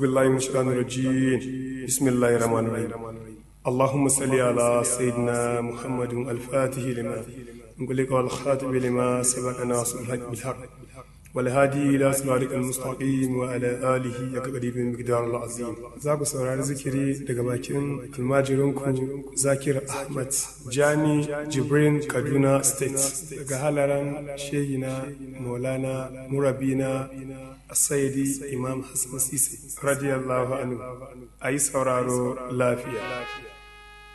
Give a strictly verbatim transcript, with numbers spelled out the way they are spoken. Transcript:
بالله من الشيطان الرجيم بسم الله الرحمن الرحيم اللهم صل على سيدنا محمد الفاتح لما نقولك والخاتم لما سبق ناصر الحق بالحق والهادي إلى صراطك المستقيم وعلى آله يقدر المقدار العظيم. ذاك سورار ذكري دغباكين الماجرونكو ذاكر أحمد جاني جبرين كادونا ستيت daga halaran shehina maulana murabina السيدي إمام حسن سيسي رضي الله عنه. أي sauraro lafiya.